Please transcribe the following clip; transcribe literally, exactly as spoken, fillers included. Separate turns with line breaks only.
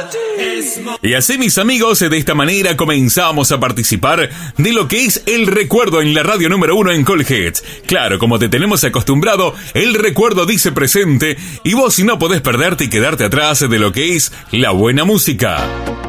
Y así, mis amigos, de esta manera comenzamos a participar de lo que es el recuerdo en la radio número uno en Colheads. Claro, como te tenemos acostumbrado, el recuerdo dice presente y vos no podés perderte y quedarte atrás de lo que es la buena música.